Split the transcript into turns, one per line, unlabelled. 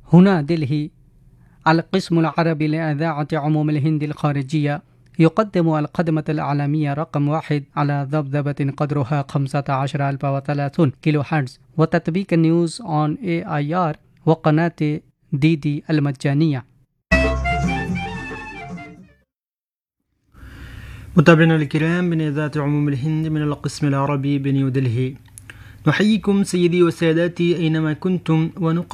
هنا دلهي. القسم العربي لإذاعة عموم الهند الخارجية يقدم الخدمة الإعلامية رقم 1 على ذبذبة قدرها 15030 كيلو هرتز، وتطبيق نيوز أون AIR وقناة DD المجانية.
متابعينا الكرام من إذاعة عموم الهند من القسم العربي بنيو دلهي، نحييكم سيدي وسادتي أينما كنتم